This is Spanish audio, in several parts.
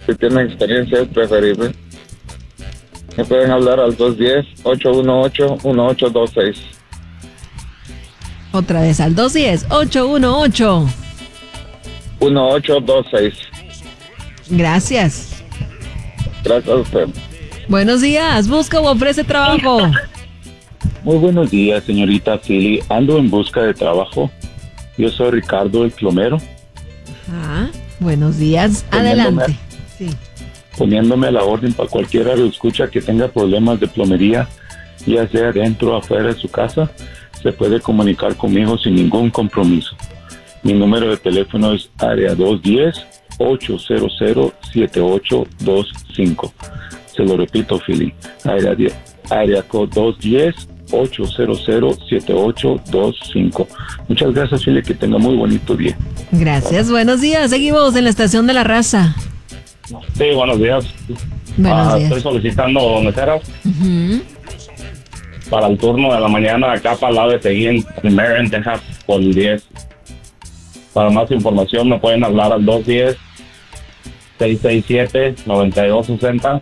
Si tienen experiencia es preferible. Me pueden hablar al 210-818-1826. Otra vez al 210-818. 1826. Gracias. Gracias a usted. Buenos días, busca o ofrece trabajo. Muy buenos días, señorita Philly. Ando en busca de trabajo. Yo soy Ricardo, el plomero. Buenos días, adelante. Sí. Poniéndome a la orden para cualquiera que escucha que tenga problemas de plomería, ya sea dentro o afuera de su casa, se puede comunicar conmigo sin ningún compromiso. Mi número de teléfono es área 210-800-7825. Se lo repito, Philly. Área code 210-800-7825. Muchas gracias, Philly. Que tenga muy bonito día. Gracias, buenos días. Seguimos en la estación de la raza. Sí, buenos días. Buenos días. Estoy solicitando meseros para el turno de la mañana acá para el lado de Seguín, primero en Texas, por el 10. Para más información me pueden hablar al 210-667-9260,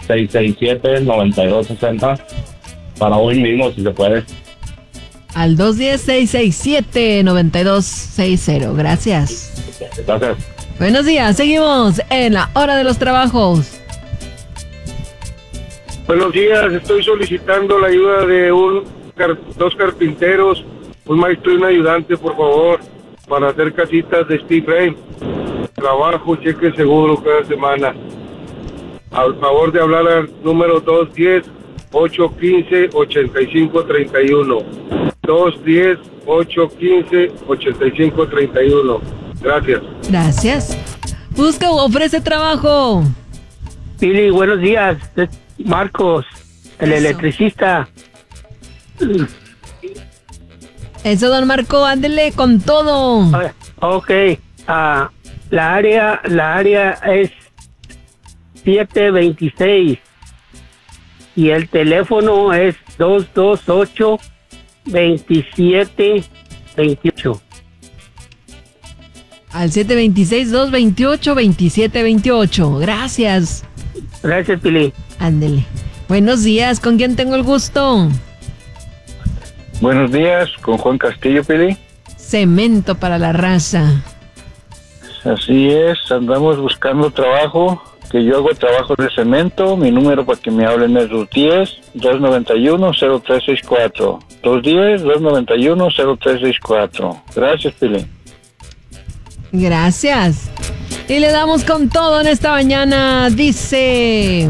667-9260, para hoy mismo si se puede. Al 210-667-9260. Gracias. Gracias. Buenos días, seguimos en la hora de los trabajos. Buenos días, estoy solicitando la ayuda de dos carpinteros, un maestro y un ayudante, por favor, para hacer casitas de steel frame. Trabajo, cheque seguro cada semana. Al favor de hablar al número 210-815-8531. 210-815-8531. Gracias. Gracias. Busca o ofrece trabajo. Pili, buenos días. Es Marcos, el electricista. Eso, don Marco, ándele con todo. Ok. La área es 726 y el teléfono es 228-2728. Al 726-228-2728. Gracias. Gracias, Pili. Ándele. Buenos días, ¿con quién tengo el gusto? Buenos días, con Juan Castillo, Pili. Cemento para la raza. Así es, andamos buscando trabajo, que yo hago trabajo de cemento. Mi número para que me hablen es 210-291-0364. 210-291-0364. Gracias, Pili. Gracias. Y le damos con todo en esta mañana. Dice...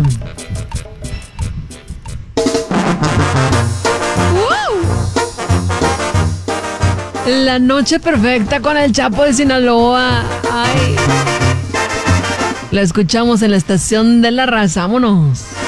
La noche perfecta con el Chapo de Sinaloa. Ay. La escuchamos en la estación de la raza. Vámonos.